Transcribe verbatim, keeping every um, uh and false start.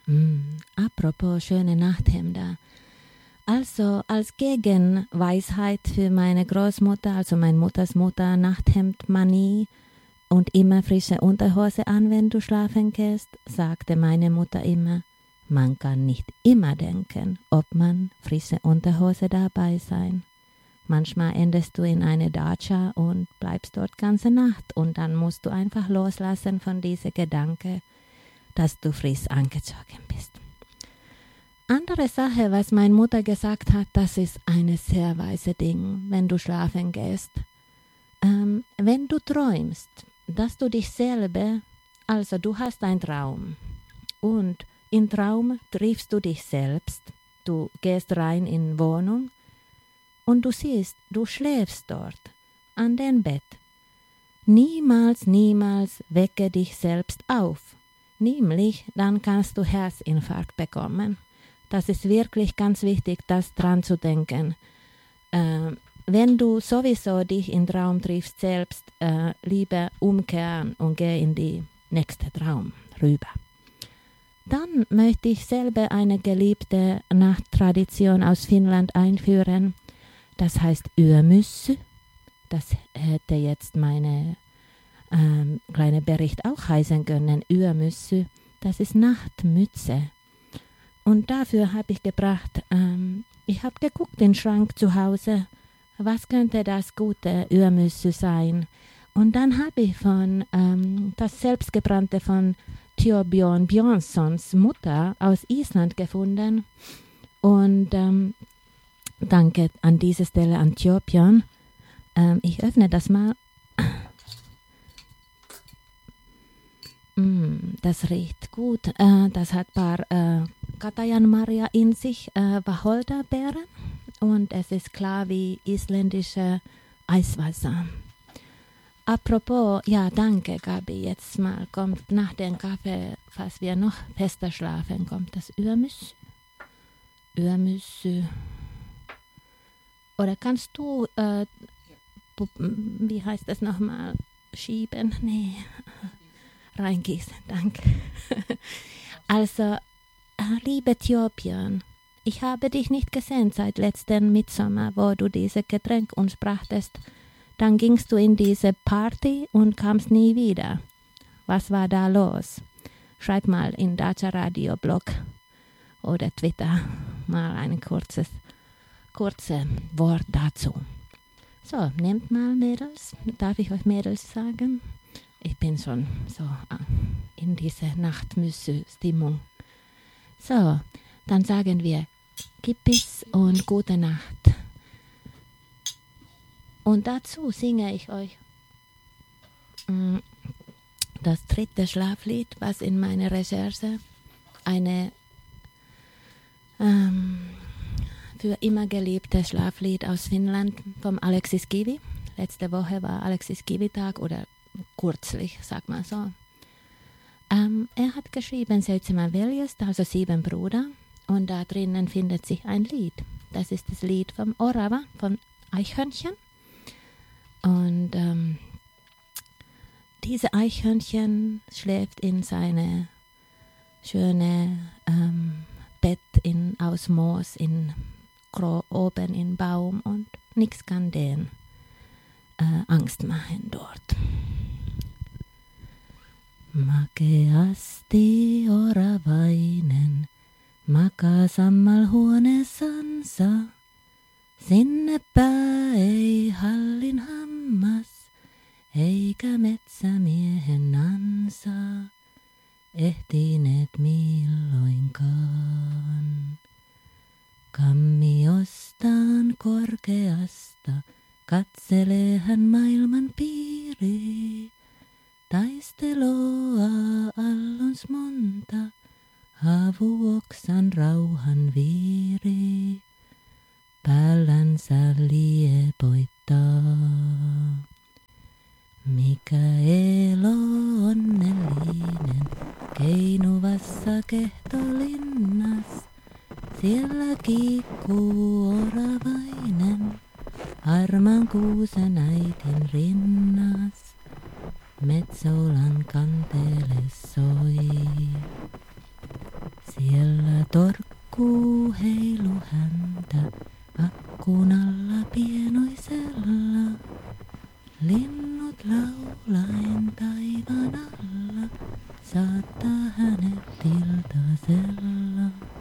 Mm, apropos schöne Nachthemder. Also als Gegenweisheit für meine Großmutter, also meine Mutters Mutter, Nachthemdmanie und immer frische Unterhose an, wenn du schlafen gehst, sagte meine Mutter immer, man kann nicht immer denken, ob man frische Unterhose dabei sein. Manchmal endest du in eine Dacia und bleibst dort ganze Nacht und dann musst du einfach loslassen von diesem Gedanke, dass du frisch angezogen bist. Andere Sache, was meine Mutter gesagt hat, das ist eine sehr weise Ding, wenn du schlafen gehst. Ähm, wenn du träumst, dass du dich selber, also du hast einen Traum und im Traum triffst du dich selbst, du gehst rein in die Wohnung und du siehst, du schläfst dort an dem Bett. Niemals, niemals wecke dich selbst auf. Nämlich, dann kannst du Herzinfarkt bekommen. Das ist wirklich ganz wichtig, das dran zu denken. Äh, wenn du sowieso dich im Traum triffst selbst, äh, lieber umkehren und geh in die nächste Traum rüber. Dann möchte ich selber eine geliebte Nachttradition aus Finnland einführen. Das heißt Yömyssy. Das hätte jetzt meine ähm, kleine Bericht auch heißen können. Yömyssy. Das ist Nachtmütze. Und dafür habe ich gebracht, ähm, ich habe geguckt in den Schrank zu Hause, was könnte das gute Yömyssy sein. Und dann habe ich von ähm, das selbstgebrannte von Thorbjörn Björnssons Mutter aus Island gefunden. Und ähm, danke an dieser Stelle an Thorbjörn. Ähm, ich öffne das mal. Mm, das riecht gut. Äh, das hat ein paar äh, Katajanmarja in sich, äh, Wacholderbeeren. Und es ist klar wie isländische Eiswasser. Apropos, ja, danke, Gabi. Jetzt mal kommt nach dem Kaffee, falls wir noch fester schlafen, kommt das Yömyssy. Yömyssy. Oder kannst du, äh, wie heißt das nochmal, schieben? Nee, reingießen, danke. Also, liebe Thorbjörn, ich habe dich nicht gesehen seit letzten Mitsommer, wo du dieses Getränk uns brachtest. Dann gingst du in diese Party und kamst nie wieder. Was war da los? Schreib mal in Dacia Radio Blog oder Twitter mal ein kurzes, kurzes Wort dazu. So, nehmt mal Mädels. Darf ich euch Mädels sagen? Ich bin schon so in dieser Nachtmüsse-Stimmung. So, dann sagen wir Kippis und gute Nacht. Und dazu singe ich euch mm, das dritte Schlaflied, was in meiner Recherche eine ähm, für immer geliebte Schlaflied aus Finnland vom Alexis Kivi. Letzte Woche war Alexis Kivi-Tag oder kürzlich, sag mal so. Ähm, er hat geschrieben Seitsemän veljestä, also sieben Brüder, und da drinnen findet sich ein Lied. Das ist das Lied vom Orava, von Eichhörnchen. Und ähm, diese Eichhörnchen schläft in seine schöne ähm, Bett in, aus Moos in, oben im Baum und nichts kann den äh, Angst machen dort. Makeasti oravainen makaa sammalhuoneessansa. Sinnepä ei hallin hammas, eikä metsämiehen ansa ehtineet milloinkaan. Kammiostaan korkeasta katselee hän maailman piiri. Taisteloa allons monta, havuoksan rauhan viiri. Päällänsä liepoittaa. Mikaelo onnellinen, keinuvassa kehtolinnas. Siellä kiikkuu oravainen, harmaan kuusen äitin rinnas. Metsolan kantele soi. Siellä torkkuu heilu häntä, akkun alla pienoisella. Linnut laulaen taivaan alla, saattaa hänet iltasella.